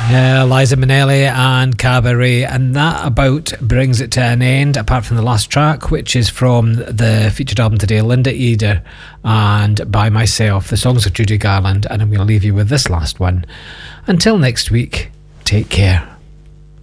Yeah, Liza Minnelli and Cabaret, and that about brings it to an end, apart from the last track, which is from the featured album today, Linda Eder and By Myself, the songs of Judy Garland, and I'm going to leave you with this last one. Until next week, take care.